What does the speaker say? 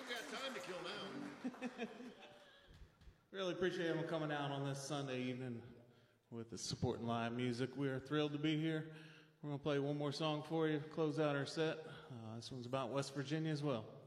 got time to kill now. Really appreciate everyone coming out on this Sunday evening with the supporting live music. We are thrilled to be here. We're going to play one more song for you, close out our set. This one's about West Virginia as well.